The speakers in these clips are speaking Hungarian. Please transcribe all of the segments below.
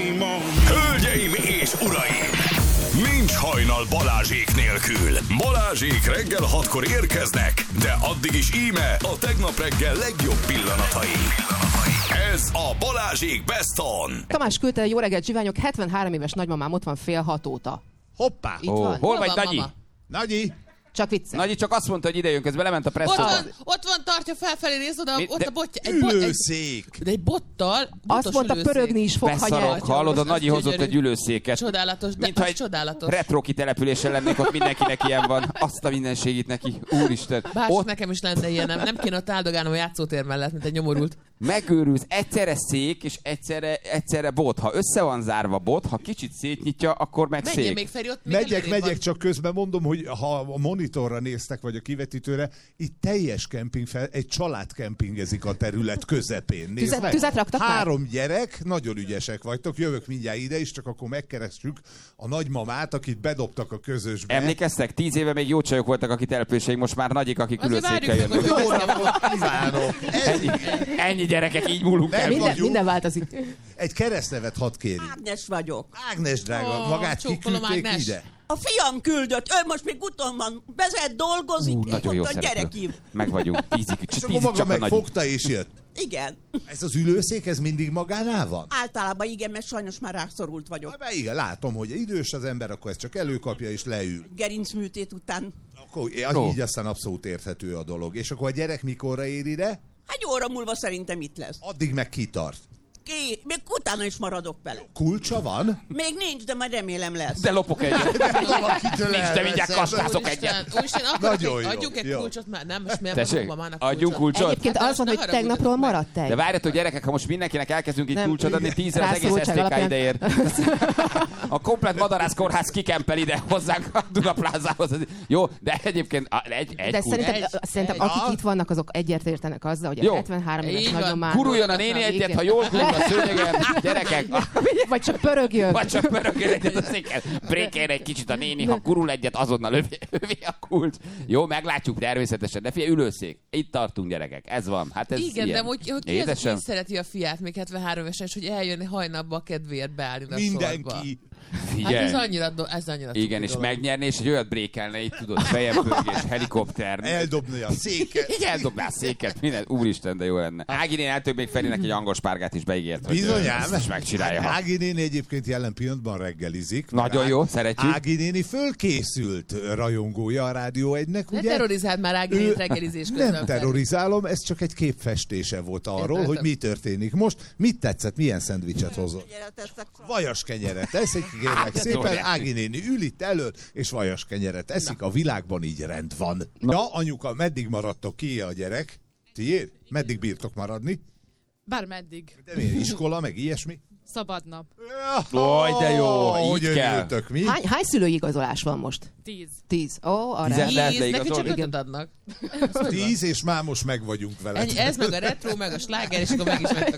Hölgyeim és uraim! Nincs hajnal Balázsék nélkül. Balázsék reggel 6-kor érkeznek, de addig is íme a tegnap reggel legjobb pillanatai. Ez a Balázsék Best On. Tamás küldte, jó reggelt, zsiványok, 73 éves nagymamám ott van fél 6 óta. Hoppá! Itt van. Hol vagy, Nagyi? Mama? Nagyi! Csak vicces. Nagyi csak azt mondta, hogy ide jön, közben lement a presszóba. Ott van, tartja felfelé, nézd oda, ott a botja. Ülőszék! De egy bottal, Azt mondta, pörögni is fog, ha Beszarok, nyert. hallod, a Az Nagyi hozott gyönyörű. egy ülőszéket. Csodálatos, de Mintha az egy csodálatos. retro kitelepülésen lennék, ott mindenkinek ilyen van. Azt a mindenségit neki. Úristen. Bárcsak Ott nekem is lenne ilyen, nem kéne ott áldogálnom a játszótér mellett, mint egy nyomorult. megőrülsz, egyszerre szék, és egyszerre bot. Ha össze van zárva bot, ha kicsit szétnyitja, akkor meg Menjél szék. még, Feri, ott még előrébb Megyek, van. csak közben mondom, hogy ha a monitorra néztek, vagy a kivetítőre, itt teljes kemping egy család kempingezik a terület közepén. Nézd meg. Tüzet raktak már? 3 gyerek, nagyon ügyesek vagytok, jövök mindjárt ide is, csak akkor megkerestjük a nagymamát, akit bedobtak a közösbe. Emlékeztek? 10 éve még jó csajok voltak a kitelepüléseink, most már Nagyik, akik Azért ülőszékkel várjuk meg, jönnek. hogy Jó napot kívánok! Ennyi gyerekek, így múlunk el. Minden változik. Egy keresztnevet hadd kérjük. Ágnes vagyok. Ágnes drága, magát csókolom, kiküldték Ágnes. ide? A fiam küldött, ő most még úton van, vezet, dolgozik, és Nagyon jó mondta, gyere szereplő. ki. Meg vagyunk. 10-ig És akkor maga csak a Nagyik. megfogta és jött. Igen. Ez az ülőszék, ez mindig magánál van? Általában igen, mert sajnos már rászorult vagyok. Hát, igen, látom, hogy idős az ember, akkor ezt csak előkapja és leül. Gerincműtét után. Akkor Ó. így aztán abszolút érthető a dolog. És akkor a gyerek mikorra ér ide? Hát egy óra múlva szerintem itt lesz. Addig meg kitart. Még utána is maradok vele. Kulcsa van? Még nincs, de majd remélem lesz. De lopok egyet. Nincs, de mindjárt kastázok egyet. Úristen, Nagyon jó. adjuk egy Jó. kulcsot már, nem? Most miért Tessék, mondom mamának adjunk kulcsot? Egyébként Hát az van, most hogy ne haragudjatok tegnapról meg. maradt egy. De várjatok gyerekek, ha most mindenkinek elkezdünk itt Nem. kulcsot adni, 10-re az egész Rászorultság STK alapján. ideér. A komplet Madarász kórház kikempel ide hozzánk a Dunaplázához. Jó, de egyébként egy De kulcs. szerintem akik itt vannak, azok egyért értenek azzal, hogy Jó. a 73 éves Így van. nagymamán... Guruljon a néni egyet, ha jól gurul a szőnyegen, gyerekek. Vagy csak pörögjön. Vagy csak pörögjön egyet a széken. Brékeljen egy kicsit a néni, ha gurul egyet, azonnal övé a kulcs. Jó, meglátjuk természetesen. De figyelj, ülőszék. Itt tartunk, gyerekek. Ez van. Hát ez Igen, ilyen. de hogy ki az, Édesem. aki szereti a fiát még 73 évesen, és hogy eljönni hajnalba a kedvéért beállni a sorba. Mindenki. Hát Figyelj. ez annyira Igen, cuki és dolog. megnyerni, és egy olyat brékelne, így tudod, fejepörgés, helikopter. Eldobni a széket. Így eldobná a széket, minden. Úristen, de jó lenne. Ági néni eltök még Ferinek egy angol spárgát is beígért. hogy Bizonyám. ezt is megcsinálja. Hát ha- Ági néni egyébként jelen pillanatban reggelizik. Nagyon jó, szeretjük. Ági néni fölkészült rajongója a Rádió 1-nek, Ne ugye? terrorizáld már Ági reggelizés közben. Nem terrorizálom, ez csak egy képfestése volt arról, Értem. hogy mi történik most. Mit tetszett, milyen szendvicset hozott? Vajas kenyeret eszik, kérlek szépen, Ági néni ül itt elől, és vajas kenyeret eszik, a világban így rend van. Ja, anyuka, meddig maradtok ki a gyerek? Tiéd? Meddig bírtok maradni? Bármeddig. De miért? Iskola, meg ilyesmi? Szabad nap. Oj, de jó, Hogy így kell. örültök, mi? Hány szülői igazolás van most? 10. 10. Ó, arra. 10 lehet Tíz, neki leigazolni? csak 5 adnak. 10, és már most meg vagyunk vele. Ennyi, ez meg a retro, meg a sláger, és akkor meg is vettek.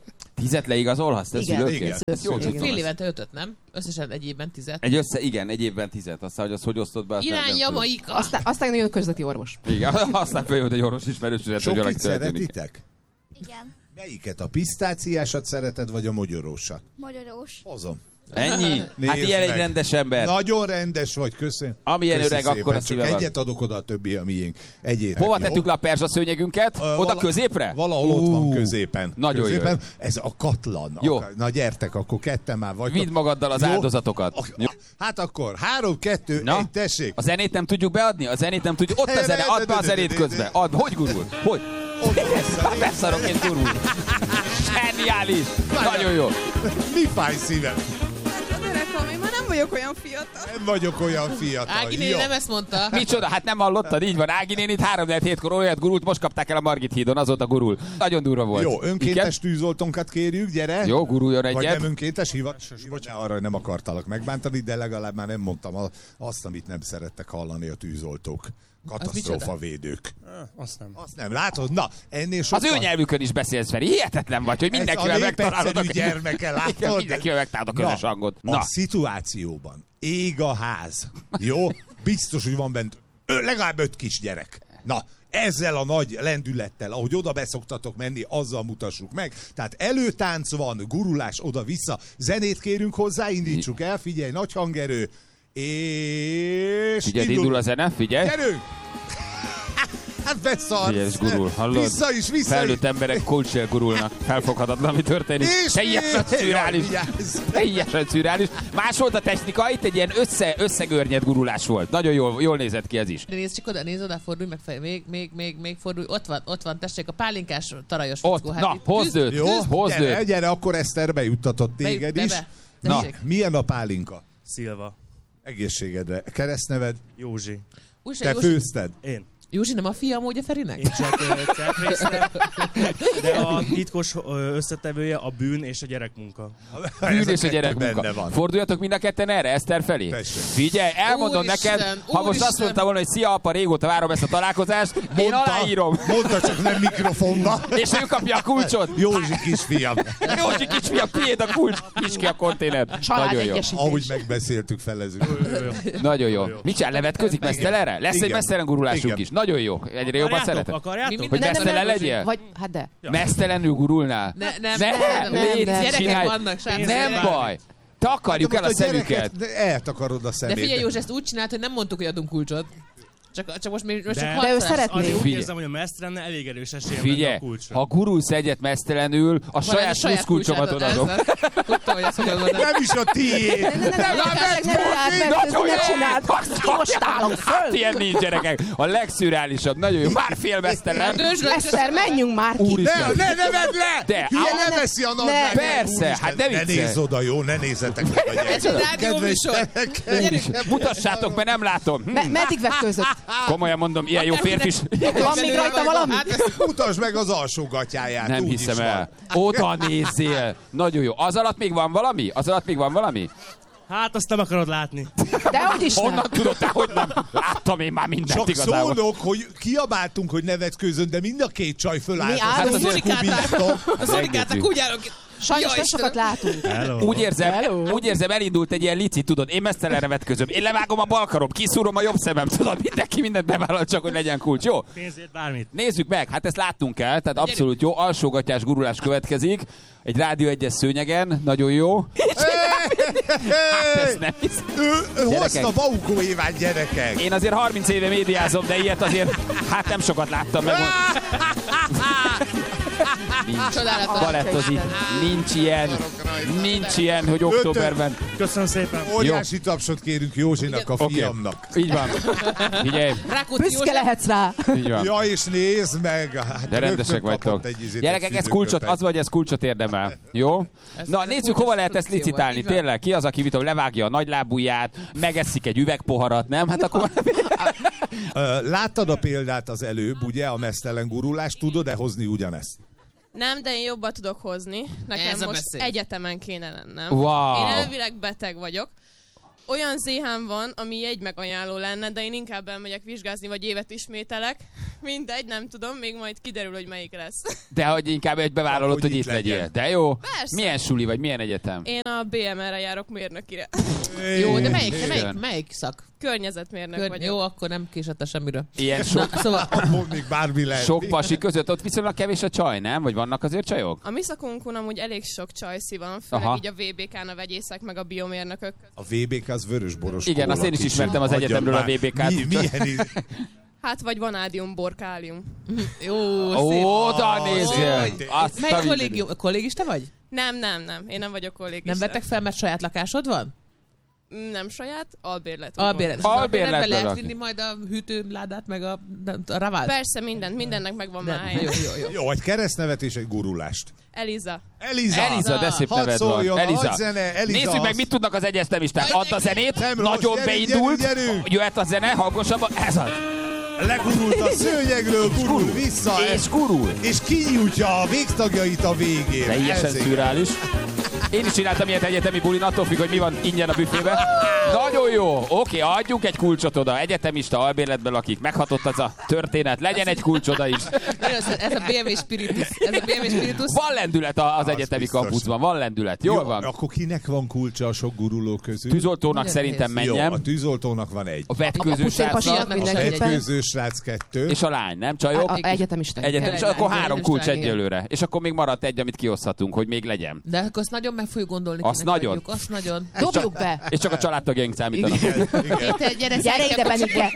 10 leigazolhatsz, te Igen. szülőként? Igen. Ezt jól Igen. tudtam. Fél évente 5-öt, nem? Összesen egy évben 10. Igen, egy évben 10. Aztán, hogy azt hogy osztod be, azt nem Irány tudom. Jamaika. Aztán nagyon közleti orvos. Igen, aztán följött egy orvos ismerősödet, hogy Sokit valaki történik. szeretitek? Igen, Melyiket? A pisztáciásat szereted, vagy a mogyorósat? magyarós. Hozom. Ennyi? Hát Nézd ilyen egy meg. rendes ember. Nagyon rendes vagy, köszönöm. Amilyen Köszi öreg, szépen, akkor a csak szíve van. egyet adok oda, a többi a miénk. Egyétek, Hova jó? tettük le a perzsaszőnyegünket? Oda középre? Valahol ott van középen. Nagyon középen. jó. Ez a katlan. Jó. Na gyertek, akkor ketten már vagytok. Vidd magaddal az Jó. áldozatokat. Jó. Hát akkor 3, 2, Na? 1, tessék. A zenét nem tudjuk beadni? A zenét nem tudjuk. Ott a zene, add be a zenét közben. Add, hogy gurul? Hogy? Hát beszarok, én gurul. Zseniális! Nagyon jó. Mi fáj szívem? Hát öregem, én már nem vagyok olyan fiatal. Nem vagyok olyan fiatal. Ági néni Jó. nem ezt mondta. Micsoda, hát nem hallottad? Így van. Ági nénit 3-7-kor olyat gurult, most kapták el a Margit hídon, azóta gurul. Nagyon durva volt. Jó, önkéntes tűzoltónkat kérjük, gyere. Jó, guruljon Vagy egyet. nem önkéntes hivatásos? Bocsánat, arra nem akartalak megbántani, de legalább már nem mondtam azt, amit nem szerettek hallani a tűzoltók. Katasztrófavédők. Azt nem. Azt nem látod? Na, ennél Az sokkal... ő nyelvükön is beszélsz, Feri. Hihetetlen vagy, hogy mindenkivel Ez a megtalálod a népegyszerű gyermeke, látod? Igen, mindenkivel megtalálod a közös hangot. A Na, szituációban ég a ház. Jó? Biztos, hogy van bent legalább 5 kisgyerek. Na, ezzel a nagy lendülettel, ahogy oda beszoktatok menni, azzal mutassuk meg. Tehát előtánc van, gurulás oda-vissza, zenét kérünk hozzá, indítsuk el, figyelj, nagy hangerő, és... Figyelj, indul a zene, figyelj. Gyerünk! Hát beszarsz! Figyelj, és gurul, hallod? Vissza is! Felnőtt emberek kulcsél gurulnak. Felfoghatatlan, mi történik. Teljesen szürreális. Teljesen szürreális. Más volt a technika, itt egy ilyen összegörnyed gurulás volt. Nagyon jól nézett ki ez is. Nézd csak oda, nézd oda, fordulj meg fel. Még fordulj. Ott van, tessék, a pálinkás tarajos ott, fickó. na, hozd őt. Hozd őt. Gyere, akkor Eszter bejuttatott téged is. Na, milyen a pálinka? Szilva. Egészségedre. Keresztneved? Józsi. Te főzted? Én. Józsi nem a fia amúgy a Ferinek? Én csak résztem, de a titkos összetevője a bűn és a gyerekmunka. Bűn és a gyerekmunka. Forduljatok mind a ketten erre, Eszter felé. Tessék. Figyelj, elmondom neked, ha most azt mondta volna, hogy szia apa, régóta várom ezt a találkozást, én aláírom. Mondta, csak nem mikrofonba. És ő kapja a kulcsot. Józsi kisfiam. Józsi kisfiam, tiéd a kulcs. Nyisd ki a konténert. Nagyon jó. Ahogy megbeszéltük, felezünk. Nagyon jó. Mit csinál, levetközik mesztelenre? Lesz egy mesztelen gurulásunk is. Nagyon jó. Egyre jobban szeretem. Akarjátok? Hogy mesztelen legyél? Vagy, hát de. Mesztelenül gurulnál? Nem. Légy, Gyerekek csinálj. vannak, srácok. Nem baj. Takarjuk el a szemüket. Eltakarod a szemét. De figyelj, Józs, ezt úgy csinált, hogy nem mondtuk, hogy adunk kulcsot. Csak most csak De ő szeretné. Azért úgy Figyelj. érzem, hogy a mesztelenne elég erős esélye lenne Figyelj, a kulcsra. ha gurulsz egyet mesztelenül, a saját plusz kulcsomat odadom. Tudtam, hogy ezt hogyan mondani. Nem is a tiéd. Nagyon jó! Most állok föl! Ilyen nincs, gyerekek. A legszürreálisabb. Nagyon jó. Már félmesztelen. Eszter, menjünk már ki! Úristen. Ne nevedd le! De, Hülye, ne veszi a nadrág! persze, hát ne Ne viccelj. nézz oda, jó? Ne nézzetek meg a Ez egy rádióműsor. Mutassátok, mert nem látom. Meddig vetkőzött? Komolyan mondom, ilyen jó férfi is. Van még rajta valami? Mutasd meg az alsó gatyáját. Nem úgy hiszem is el. van. Oda nézzél. Nagyon jó. Az alatt még van valami? Hát azt nem akarod látni. Dehogy is nem. Honnan tudod te, hogy nem? Láttam én már mindent Csak igazából. szólok, hogy kiabáltunk, hogy nevetkőzön, de mind a két csaj fölállt. Mi állunk, Azt mondja, kubiztok. A szorikátak úgy állok ki. Sajnos nem sokat látunk. Hello. Úgy érzem, elindult egy ilyen lici, tudod, én mesztelenre vetközöm. Én levágom a bal karom, kiszúrom a jobb szemem, tudod, mindenki mindent bevállal, csak hogy legyen kulcs, jó? Pénzért bármit. Nézzük meg, hát ezt láttunk el, tehát abszolút jó, alsógatyás gurulás következik. Egy Rádió 1-es szőnyegen, nagyon jó. Hát ezt nem hiszem. Ő hozta Baukó Éván, gyerekek. Én azért 30 éve médiázom, de ilyet azért, hát nem sokat láttam meg. Csodálatos. Balettozik. Nincs ilyen, hogy októberben. Köszönöm szépen. Óriási tapsot kérünk Józsinak, a Oké. fiamnak. Így van. Figyelj, Rákóczi Büszke József. lehetsz rá. így van. Ja, és nézd meg. Hát De rendesek rögtön vagytok. kapott egy izét, Gyerekek, egy ez kulcsot, szűzőköpet. az vagy, ez kulcsot érdemel. Jó? Na, nézzük, hova lehet ezt licitálni. Tényleg, ki az, aki mit tudom, levágja a nagylábúját, megeszik egy üvegpoharat, nem? Hát akkor... Láttad a példát az előbb, ugye, a mesztelen gurulást, tudod-e hozni ugyanezt? Nem, de én jobban tudok hozni. Nekem Ez a most beszéd. egyetemen kéne lennem. Wow. Én elvileg beteg vagyok. Olyan ZH-m van, ami egy megajánló lenne, de én inkább elmegyek vizsgázni, vagy évet ismételek. Mindegy, nem tudom, még majd kiderül, hogy melyik lesz. De hogy inkább egy bevállalod, Hogy hogy itt itt legyél. legyen. De jó. Persze. Milyen suli vagy, milyen egyetem? Én a BMR-re járok mérnökire. Jó, de Isten. melyik szak? Környezetmérnök vagyok. Jó, akkor nem késett semmiről. Ilyen sok, Szóval Mond még bármi lehet. sok pasi között ott viszonylag kevés a csaj, nem? Vagy vannak azért csajok? A mi szakunkon amúgy elég sok csajszi van, főleg Aha. így a VBK-n a vegyészek, meg a biomérnökök. A VBK az vörösboros Igen, kóla, azt én is kicsit. ismertem az Hagyjad egyetemről a már. VBK-t. Milyen Hát vagy vanádium, borkálium. jó, Oda nézzél! Azt Melyik a kollégium? Kollégista vagy? Nem. Én nem vagyok kollégista. Nem vettek fel, mert saját lakásod van? Nem saját, albérlet. Albérlet. Albérletben Be lehet lakik. vinni majd a hűtőládát, meg a ravált? Persze, mindennek megvan már helye. Jó. Jó, egy keresztnevet és egy gurulást. Eliza. Eliza! De szép Hadd neved van. szóljon a Eliza. hadzene, Eliza. Nézzük meg, mit tudnak az egyeztemisták. Add a zenét, Nem rossz, nagyon gyerünk, beindult. gyerünk. Jöhet a zene, hangosabban. Ez az. Legurult a szőnyegről, gurul vissza. És gurul. És kinyújtja a végtagjait a végén. Teljesen Ez igen. szürreális. Én is csináltam ilyet egyetemi bulin, attól függ, hogy mi van ingyen a büfébe. Nagyon jó. Oké, adjunk egy kulcsot oda. Egyetemista albérletben lakik. Meghatott az a történet. Legyen egy kulcs oda is. Ez a BMW Spiritus. Van lendület az egyetemi kampuszban. Van lendület. Jól van. Akkor kinek van kulcsa a sok guruló közül? Tűzoltónak szerintem menjem. Jó, a tűzoltónak van egy. A vetkőző srácnak. A vetkőző srác 2. És a lány, nem csajok? Egyetemista. És akkor 3 kulcs egyelőre. És akkor még maradt egy, amit kioszthatunk, hogy még legyen. De akkor azt nagyon meg fogjuk gondolni. Azt nagyon. Azt nagyon. Dobjuk be. És csak a családtagjaink számítanak. Gyere ide, Benike.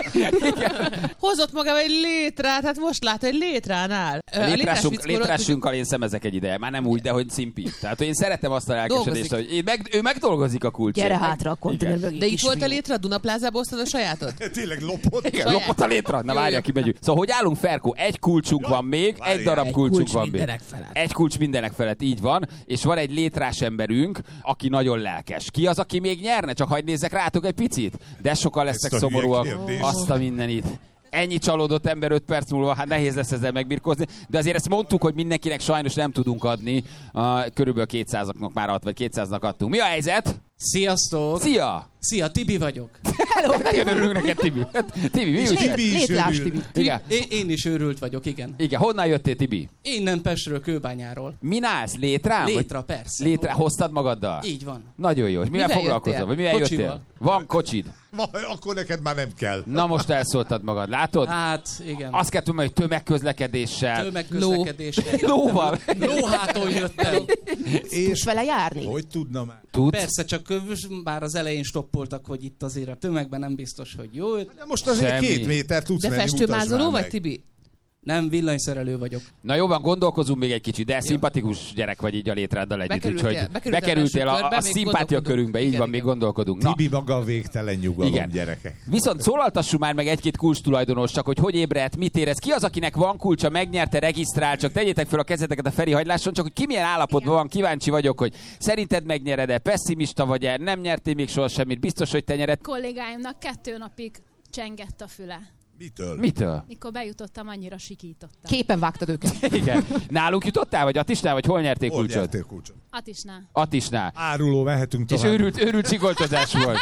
Hozott magával egy létrát, hát most lát, egy létránál. Létrásunkkal én szemezek egy ideje. Már nem úgy, de hogy szimpi. Tehát, hogy én szeretem azt a lelkesedést, hogy ő megdolgozik a kulcsát. Gyere hátra a konténer mögé. De itt volt a létra, a Dunaplázába osztad a sajátod? Tényleg lopott? Igen, lopott a létra. Na várjál, ki megyünk. Szóval, hogy állunk, Ferkó? Egy kulcsunk van még, egy darab kulcsunk van még. Egy kulcs mindenek felett, így van. És van egy létrás emberünk, aki nagyon lelkes. Ki az, aki még nyerne? Csak hadd nézzek rátok egy picit. De sokan lesznek szomorúak. Azt a mindenit. Ennyi csalódott ember 5 perc múlva, hát nehéz lesz ezzel megbirkózni. De azért ezt mondtuk, hogy mindenkinek sajnos nem tudunk adni. Körülbelül 200-nak már vagy 200-nak adtunk. Mi a helyzet? Sziasztok! Szia! Szia, Tibi vagyok. Hello, Nagyon örülünk neked, Tibi. Tibi, mi úgy? Tibi is Létrás, örül. Tibi. Igen. Én is őrült vagyok, igen. Igen, honnan jöttél, Tibi? Innen Pestről, Kőbányáról. Min állsz? Létrán? Létra, persze. Létre, hoztad magaddal? Így van. Nagyon jó. És mivel foglalkozol? Vagy mivel Kocsival. jöttél? Van kocsid? Akkor neked már nem kell. Na most elszóltad magad, látod? Hát, igen. Azt kell tudni, hogy tömegközlekedéssel. Tömegközlekedéssel. Lóval. Lóháton jöttem. És vele járni? Hogy tudna már? Tudsz? Persze, csak bár az elején stoppoltak, hogy itt azért a tömegben nem biztos, hogy jó. De most azért Semmi. 2 méter tudsz De menni, festőmázoló mutasd már vagy, meg. Tibi? Nem, villanyszerelő vagyok. Na jó van, gondolkozunk még egy kicsit, de szimpatikus gyerek vagy így a létráddal együtt, úgyhogy bekerültél a szimpátia körünkbe, így van, még gondolkodunk. Na, Tibi maga a végtelen nyugalom, igen. gyerekek. Viszont szólaltassuk már meg egy-két kulcs tulajdonos, csak hogy ébredt, mit érez. Ki az, akinek van kulcsa, megnyerte, regisztrál, csak tegyétek fel a kezeteket a Feri hagyláson, csak hogy ki milyen állapotban van, kíváncsi vagyok, hogy szerinted megnyered-e, pessimista vagy-e, nem nyertél még soha semmit, biztos, hogy te nyered. Kollégáimnak 2 napig csengett a füle. Mitől? Mikor bejutottam, annyira sikítottam. Képen vágtad őket. Igen. Nálunk jutottál, vagy Attisnál, vagy hol nyertél Hol kulcsot? nyertél kulcsot? Attisnál. Attisnál. Áruló, vehetünk És tovább. őrült csikoltozás volt.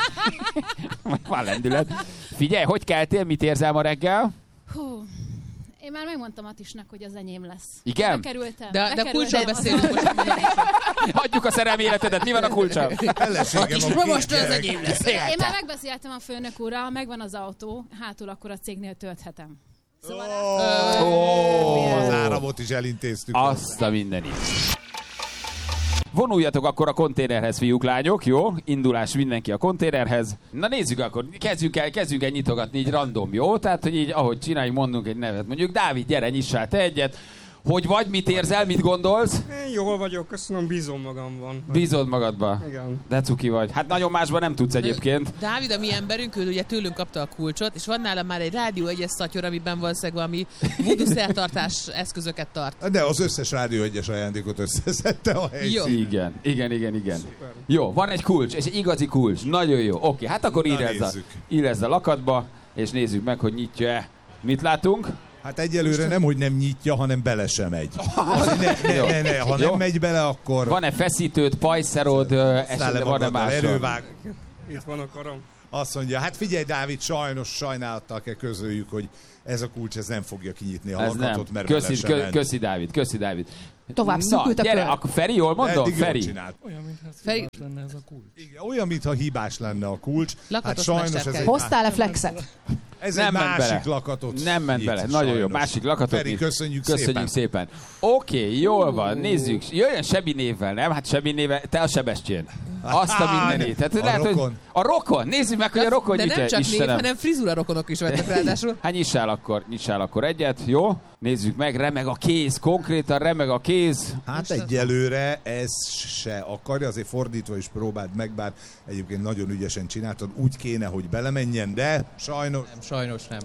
Van lendület. Figyelj, hogy keltél, mit érzel ma reggel? Hú, én már megmondtam Attisnak, hogy az enyém lesz. Igen? Bekerültem. De kulcsról beszélünk most. Hagyjuk a szerelmi életedet, mi van a kulccsal? Most az enyém lesz. Én már megbeszéltem a főnök úrral, megvan az autó, hátul akkor a cégnél tölthetem. Szóval Az áramot is elintéztük. Azt a mindenit. Vonuljatok akkor a konténerhez, fiúk, lányok, jó? Indulás mindenki a konténerhez. Na nézzük akkor, kezdjünk el nyitogatni így random, jó? Tehát, hogy így, ahogy csináljuk, mondunk egy nevet. Mondjuk, Dávid, gyere, nyissál te egyet. Hogy vagy, mit érzel, mit gondolsz? Én jól vagyok, köszönöm, bízom magamban. Bízod magadba? Igen. De cuki vagy. Hát nagyon másban nem tudsz egyébként. Dávid, a mi emberünk, ő ugye tőlünk kapta a kulcsot, és van nála már egy rádió egyes szatyor, amiben valószínűleg valami voodoo szertartás eszközöket tart. De az összes rádió egyes ajándékot összeszedte a helyszínen. Igen. Jó, van egy kulcs, és egy igazi kulcs. Nagyon jó. Oké, hát akkor írezz a lakatba, és nézzük meg, hogy nyitja-e. Mit látunk? Hát egyelőre nem, hogy nem nyitja, hanem bele sem megy. Ha nem megy bele, akkor... Van-e feszítőd, pajszerod, esetleg van-e más? Erővág. Itt van a karom. Azt mondja, hát figyelj, Dávid, sajnálattal kell közöljük, hogy ez a kulcs ez nem fogja kinyitni a lakatot, mert bele sem ment. Köszi, Dávid. Tovább szűkült a gyere, kör. akkor Feri, jól mondom? Eddig Feri. jól csinált. Olyan, mintha Feri- hibás lenne ez a kulcs. Igen, olyan, mintha hibás lenne a kulcs. Lakatos sajnos mesterkei. ez Hoztál-e flexet? ez Nem egy ment másik bele. lakatot. Nem ment nyit, bele. Nagyon jó. sajnos. Másik lakatot. Feri, nyit. köszönjük szépen. Oké, jól van. Nézzük. Jöjjön Sebi névvel, nem? Hát Sebi névvel. Te a Sebestyén. Azt a mindenit. Tehát, A lehet, rokon. Hogy a rokon. Nézzük meg, hogy a rokon De nyitja. nem csak név, Istenem. hanem frizura rokonok is vettek ráadásul. Hát nyissál akkor egyet, jó? Nézzük meg, remeg a kéz, konkrétan remeg a kéz. Hát egyelőre ez se akarja, azért fordítva is próbáld meg, bár egyébként nagyon ügyesen csináltad, úgy kéne, hogy belemenjen, de sajnos... Sajnos nem.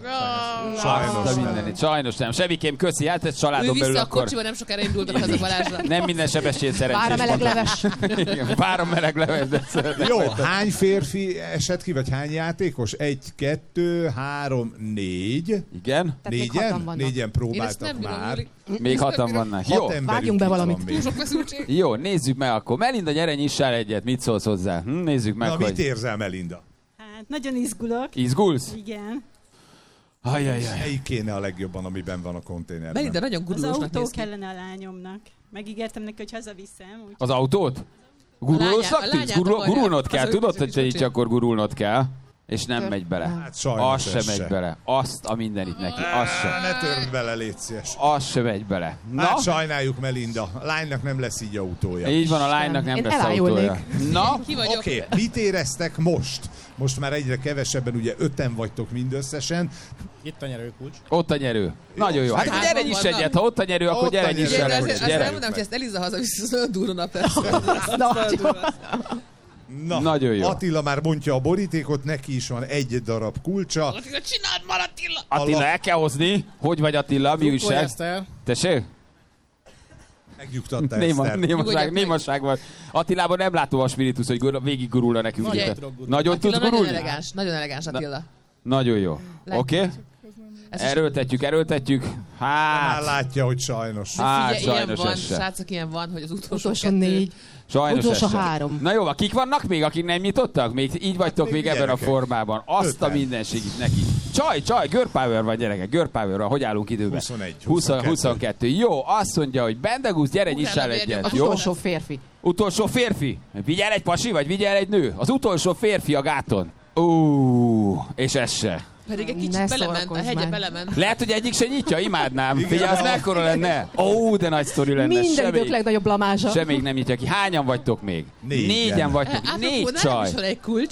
Sajnos nem. Sebikém, köszi, hát ez családon Ő belül vissza a akkor... kocsiba, nem sokára indultak haza Balázsra. Nem minden Sebestyén szerencsés. Vár a meleg mondtam. leves. Igen, vár a meleg leves. Jó, hány férfi esett ki, vagy hány játékos? 1, 2, 3, 4. Igen. Négyen próbáltak már. Még 6-an vannak. Jó. Vágjunk be valamit. Jó, nézzük meg akkor. Melinda, gyere, nyissál egyet. Mit szólsz hozzá? Nézzük meg, hogy... mit érzel, Melinda? Hát, nagyon izgulok. Izgulsz? Igen. Ajajaj. Melyik kéne a legjobban, amiben van a konténerben? Melinda nagyon gurulósnak néz ki. Az autó kellene a lányomnak. Megígértem neki, hogy hazaviszem. Úgy... Az autót? Gurulósnak tűnsz? Gurulnod kell. Tudod, hogy így akkor gurulnod kell. És nem megy bele. Hát sajnos az sem megy bele. Azt a mindenit neki. Az sem. Ne törd bele, légy szíves. Az sem megy bele. Na? Hát sajnáljuk, Melinda. A lánynak nem lesz így autója. Így van, a lánynak nem lesz autója. Na? Oké, mit éreztek most? Most már egyre kevesebben, ugye 5-en vagytok mindösszesen. Itt a nyerőkulcs. Ott a nyerő. Nagyon jó. Hát gyere nyiss egyet, ha ott a nyerő, akkor gyere nyiss el. Azt elmondom, hogy ezt Eliza hazavisz, az nagyon durva nap lesz. Na, nagyon jó. Attila már mondja a borítékot, neki is van 1 darab kulcsa. Attila, csináld már, Attila! Attila, el kell hozni. Hogy vagy, Attila? Mi újság? Tessék? Megnyugtatta Eszter. Némaság van. Attilában nem látom a spiritus, hogy végig gurulna nekünk. Nagyon tud gurulni? Nagyon elegáns Attila. Nagyon jó. Oké? Erőltetjük. Hát. Már látja, hogy sajnos. Hát, sajnos ez sem. Srácok, ilyen van, hogy az utolsó 4. Sajnos utolsó 3. Na jó, kik vannak még, akik nem nyitottak? Még így vagytok még ebben a formában. Azt a mindenségit neki. Csaj, girl power van, gyerekek. Girl power van. Hogy állunk időben? 22. Jó, azt mondja, hogy Bendegusz, gyere, nyissál egyet. Az utolsó férfi. Utolsó férfi? Vigyel egy pasi, vagy vigyel egy nő? Az utolsó férfi a gáton. És ez se. Pedig egy kicsit belement, a hegye belement. Lehet, hogy egyik se nyitja, imádnám. Figyelj, az mekkora lenne. De nagy sztori lenne. Minden idők legnagyobb blamázsa. Se még nem nyitja ki. Hányan vagytok még? 4-en vagytok. 4 csaj. Nem egy kulcs.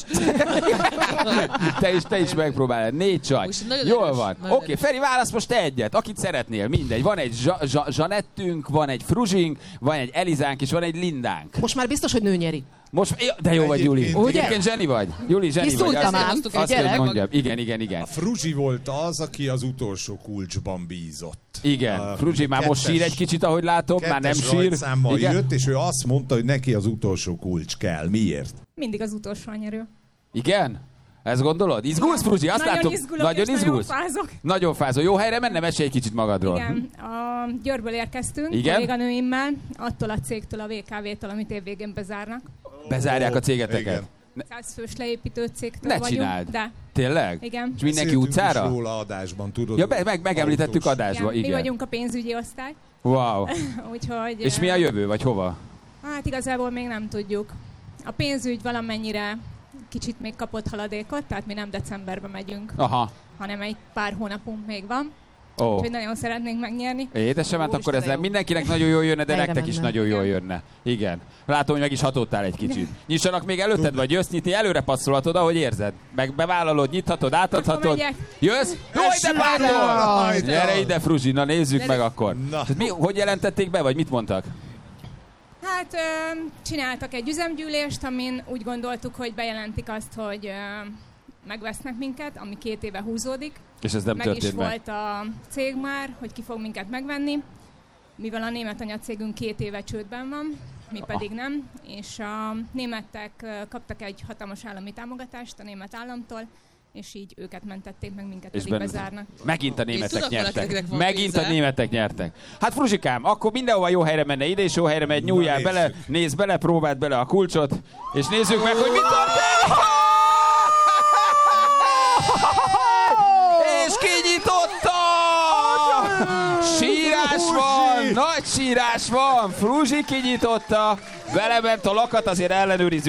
Te is megpróbálod. 4 csaj. Jól van. Oké, Feri, válasz most te egyet. Akit szeretnél, mindegy. Van egy Zsanettünk, van egy Fruzsink, van egy Elizánk, és van egy Lindánk. Most már biztos, hogy nő nyeri. De jó vagy, Juli. Egyébként zseni vagy. Juli, zseni vagy. Azt mondjam. Igen. A Fruzsi volt az, aki az utolsó kulcsban bízott. Igen. Fruzsi már most sír egy kicsit, ahogy látom. Már nem sír. Számmal jött, és ő azt mondta, hogy neki az utolsó kulcs kell. Miért? Mindig az utolsó a nyerő. Igen? Ezt gondolod? Izgulsz, Fruzsi? Azt látom. Nagyon izgulsz. Nagyon fázol. Jó helyre mennem, mesélj egy kicsit magadról. Igen. A Győrből érkeztünk, kolléganőimmel, attól a cégtől, a VKV-től, amit évvégén bezárnak. Bezárják a cégeteket? 100 fős leépítő cégtől vagyunk. Ne csináld. De. Tényleg? Igen. És mindenki utcára? Is róla adásban, tudod. Ja, megemlítettük adásban, igen. Mi vagyunk a pénzügyi osztály. Wow. Úgyhogy, és mi a jövő, vagy hova? Hát igazából még nem tudjuk. A pénzügy valamennyire kicsit még kapott haladékot, tehát mi nem decemberben megyünk, hanem egy pár hónapunk még van. Úgyhogy nagyon szeretnénk megnyerni. Édesem, hát akkor ez mindenkinek nagyon jól jönne, de nektek is nagyon jól jönne. Igen. Látom, hogy meg is hatódtál egy kicsit. Nyissanak még előtted, vagy jössz nyitni, előre passzolhatod, ahogy érzed. Meg bevállalod, nyithatod, átadhatod. Jössz? Jaj, de bátor! Gyere ide, Fruzsi, na nézzük meg akkor. Hogy jelentették be, vagy mit mondtak? Hát csináltak egy üzemgyűlést, amin úgy gondoltuk, hogy bejelentik azt, hogy megvesznek minket, ami 2 éve húzódik. És ez nem történt meg. Meg is volt a cég már, hogy ki fog minket megvenni, mivel a német anyacégünk 2 éve csődben van, mi pedig nem, és a németek kaptak egy hatalmas állami támogatást a német államtól, és így őket mentették meg, minket pedig bezárnak. Megint a németek nyertek. Megint a németek nyertek. Hát Fruzsikám, akkor mindenhova jó helyre menne, ide is jó helyre megy, nyúljál bele, nézd bele, próbáld bele a kulcsot, és nézzük meg, hogy mit történik! És kinyitotta! Sírás van! Nagy sírás van! Fruzsi kinyitotta! Belement a lakat, azért ellenőrizzük.